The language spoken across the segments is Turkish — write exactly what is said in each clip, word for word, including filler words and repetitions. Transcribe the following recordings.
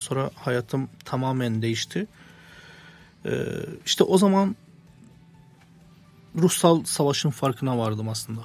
sonra hayatım tamamen değişti. Ee, işte o zaman ruhsal savaşın farkına vardım aslında.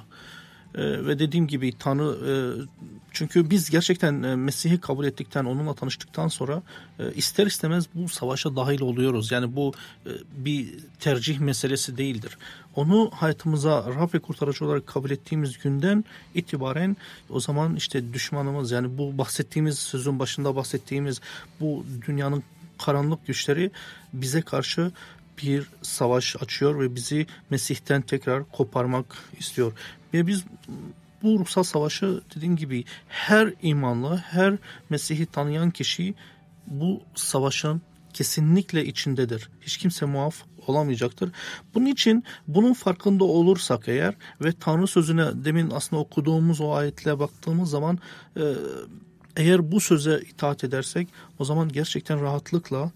Ee, ve dediğim gibi Tanrı, e, çünkü biz gerçekten e, Mesih'i kabul ettikten, onunla tanıştıktan sonra e, ister istemez bu savaşa dahil oluyoruz. Yani bu e, bir tercih meselesi değildir. Onu hayatımıza Rab ve kurtarıcı olarak kabul ettiğimiz günden itibaren o zaman işte düşmanımız, yani bu bahsettiğimiz, sözün başında bahsettiğimiz bu dünyanın karanlık güçleri bize karşı bir savaş açıyor ve bizi Mesih'ten tekrar koparmak istiyor. Ve biz bu ruhsal savaşı, dediğim gibi, her imanlı, her Mesih'i tanıyan kişi bu savaşın kesinlikle içindedir. Hiç kimse muaf olamayacaktır. Bunun için bunun farkında olursak eğer ve Tanrı sözüne demin aslında okuduğumuz o ayetlere baktığımız zaman e, eğer bu söze itaat edersek o zaman gerçekten rahatlıkla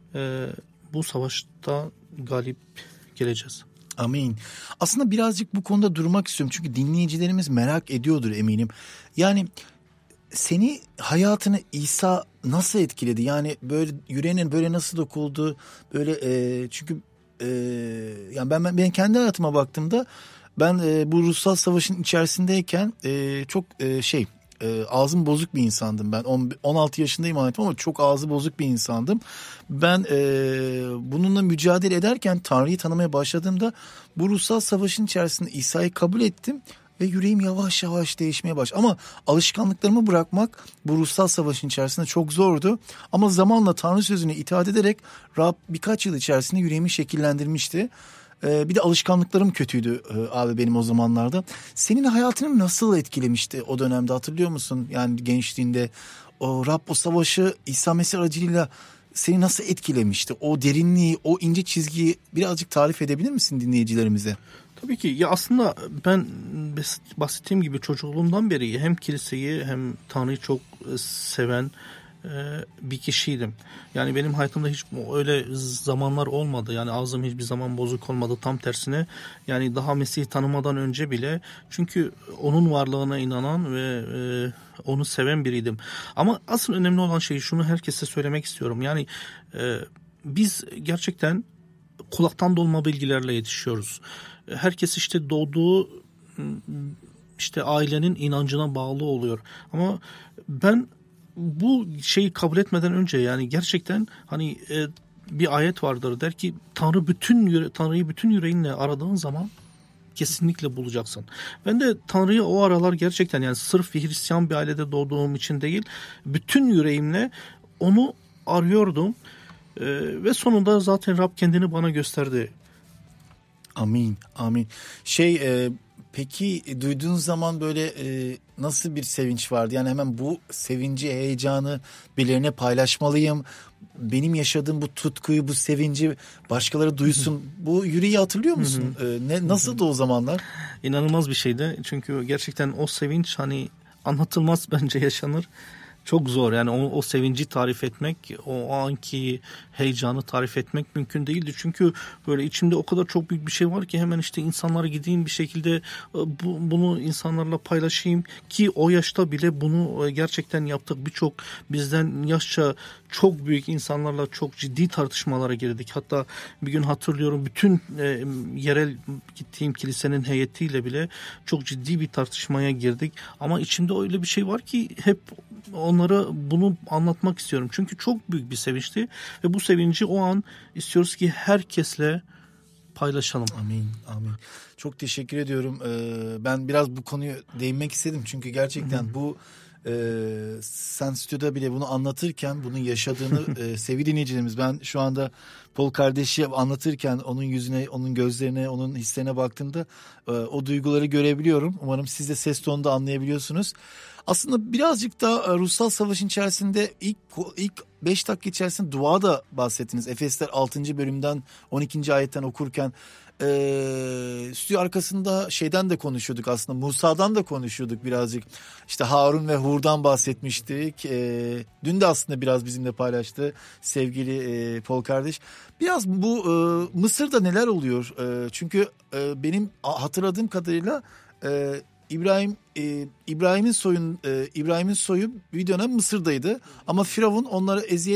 e, bu savaşta galip geleceğiz. Amin. Aslında birazcık bu konuda durmak istiyorum. Çünkü dinleyicilerimiz merak ediyordur eminim. Yani seni, hayatını İsa nasıl etkiledi? Yani böyle yüreğinin böyle nasıl dokundu? Böyle e, çünkü e, yani ben, ben ben kendi hayatıma baktığımda ben e, bu ruhsal savaşın içerisindeyken e, çok e, şey e, ağzım bozuk bir insandım ben. on altı yaşındayım hayatım ama çok ağzı bozuk bir insandım. Ben e, bununla mücadele ederken Tanrı'yı tanımaya başladığımda bu ruhsal savaşın içerisinde İsa'yı kabul ettim. Ve yüreğim yavaş yavaş değişmeye başladı. Ama alışkanlıklarımı bırakmak bu ruhsal savaşın içerisinde çok zordu. Ama zamanla Tanrı sözüne itaat ederek Rab birkaç yıl içerisinde yüreğimi şekillendirmişti. Ee, bir de alışkanlıklarım kötüydü e, abi benim o zamanlarda. Senin hayatını nasıl etkilemişti o dönemde, hatırlıyor musun? Yani gençliğinde o Rab o savaşı İsa Mesih aracılığıyla seni nasıl etkilemişti? O derinliği, o ince çizgiyi birazcık tarif edebilir misin dinleyicilerimize? Tabii ki. Ya aslında ben bahsettiğim gibi çocukluğumdan beri hem kiliseyi hem Tanrı'yı çok seven bir kişiydim. Yani benim hayatımda hiç öyle zamanlar olmadı. Yani ağzım hiçbir zaman bozuk olmadı. Tam tersine, yani daha Mesih'i tanımadan önce bile, çünkü onun varlığına inanan ve onu seven biriydim. Ama asıl önemli olan şey, şunu herkese söylemek istiyorum. Yani biz gerçekten kulaktan dolma bilgilerle yetişiyoruz. Herkes işte doğduğu işte ailenin inancına bağlı oluyor. Ama ben bu şeyi kabul etmeden önce, yani gerçekten hani e, bir ayet vardır, der ki Tanrı bütün Tanrı'yı bütün yüreğinle aradığın zaman kesinlikle bulacaksın. Ben de Tanrı'yı o aralar gerçekten, yani sırf bir Hristiyan bir ailede doğduğum için değil, bütün yüreğimle onu arıyordum. E, ve sonunda zaten Rab kendini bana gösterdi. Amin, amin. Şey, e, peki duyduğun zaman böyle e, nasıl bir sevinç vardı? Yani hemen bu sevinci, heyecanı birilerine paylaşmalıyım. Benim yaşadığım bu tutkuyu, bu sevinci başkaları duysun. Bu yüreği hatırlıyor musun? E, ne nasıldı o zamanlar? İnanılmaz bir şeydi. Çünkü gerçekten o sevinç hani anlatılmaz, bence yaşanır. Çok zor, yani o, o sevinci tarif etmek, o anki heyecanı tarif etmek mümkün değildi. Çünkü böyle içimde o kadar çok büyük bir şey var ki hemen işte insanlara gideyim, bir şekilde bu, bunu insanlarla paylaşayım ki o yaşta bile bunu gerçekten yaptık. Birçok bizden yaşça çok büyük insanlarla çok ciddi tartışmalara girdik. Hatta bir gün hatırlıyorum, bütün e, yerel gittiğim kilisenin heyetiyle bile çok ciddi bir tartışmaya girdik. Ama içimde öyle bir şey var ki hep onlara bunu anlatmak istiyorum. Çünkü çok büyük bir sevinçti ve bu sevinci o an istiyoruz ki herkesle paylaşalım. Amin, amin. Çok teşekkür ediyorum. Ee, ben biraz bu konuyu değinmek istedim. Çünkü gerçekten Hı-hı. bu e, sen stüdyoda bile bunu anlatırken bunun yaşadığını e, sevgili dinleyicilerimiz, ben şu anda Paul kardeşi anlatırken onun yüzüne, onun gözlerine, onun hislerine baktığımda e, o duyguları görebiliyorum. Umarım siz de ses tonunda anlayabiliyorsunuz. Aslında birazcık da ruhsal savaşın içerisinde ilk ilk beş dakika içerisinde dua da bahsettiniz. Efesler altıncı bölümden on ikinci ayetten okurken e, stüdyo arkasında şeyden de konuşuyorduk aslında. Musa'dan da konuşuyorduk birazcık. İşte Harun ve Hur'dan bahsetmiştik. E, dün de aslında biraz bizimle paylaştı sevgili e, Paul kardeş. Biraz bu e, Mısır'da neler oluyor? E, çünkü e, benim hatırladığım kadarıyla e, İbrahim e, İbrahim'in soyun e, İbrahim'in soyu bir dönem Mısır'daydı ama Firavun onlara eziyet